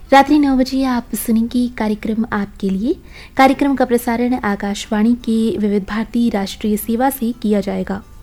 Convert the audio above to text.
रात्रि 9 बजे आप सुनेंगे कार्यक्रम आपके लिए। कार्यक्रम का प्रसारण आकाशवाणी के विविध भारती राष्ट्रीय सेवा से किया जाएगा।